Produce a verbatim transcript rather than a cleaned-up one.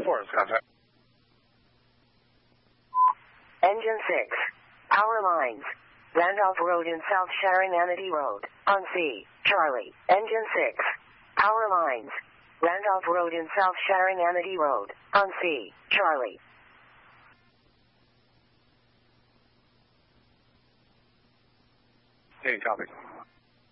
Florence, contact. Engine six. Power lines. Randolph Road in South Sharon Amity Road. On C. Charlie. Engine six. Power lines. Randolph Road in South Sharon Amity Road. On C. Charlie. Hey, copy.